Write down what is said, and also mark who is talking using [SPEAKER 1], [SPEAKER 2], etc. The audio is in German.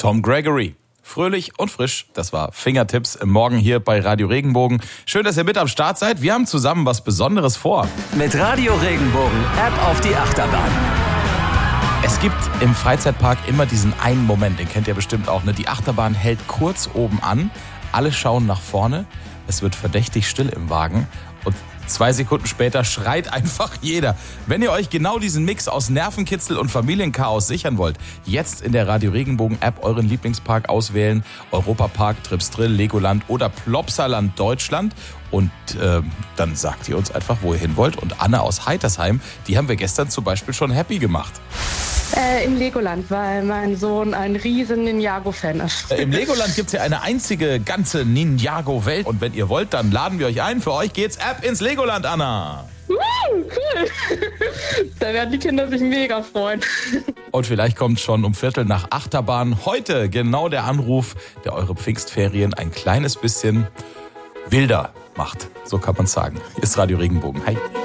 [SPEAKER 1] Tom Gregory. Fröhlich und frisch, das war Fingertips im Morgen hier bei Radio Regenbogen. Schön, dass ihr mit am Start seid. Wir haben zusammen was Besonderes vor.
[SPEAKER 2] Mit Radio Regenbogen App auf die Achterbahn.
[SPEAKER 1] Es gibt im Freizeitpark immer diesen einen Moment, den kennt ihr bestimmt auch, ne? Die Achterbahn hält kurz oben an, alle schauen nach vorne, es wird verdächtig still im Wagen und 2 Sekunden später schreit einfach jeder. Wenn ihr euch genau diesen Mix aus Nervenkitzel und Familienchaos sichern wollt, jetzt in der Radio Regenbogen App euren Lieblingspark auswählen. Europapark, Trips Drill, Legoland oder Plopsaland Deutschland. Und dann sagt ihr uns einfach, wo ihr hin wollt. Und Anne aus Heitersheim, die haben wir gestern zum Beispiel schon happy gemacht.
[SPEAKER 3] Im Legoland, weil mein Sohn ein riesen Ninjago-Fan ist.
[SPEAKER 1] Im Legoland gibt es ja eine einzige ganze Ninjago-Welt. Und wenn ihr wollt, dann laden wir euch ein. Für euch geht's ab ins Legoland, Anna.
[SPEAKER 3] Cool. Da werden die Kinder sich mega freuen.
[SPEAKER 1] Und vielleicht kommt schon um 7:45 Achterbahn heute genau der Anruf, der eure Pfingstferien ein kleines bisschen wilder macht. So kann man sagen. Hier ist Radio Regenbogen. Hi.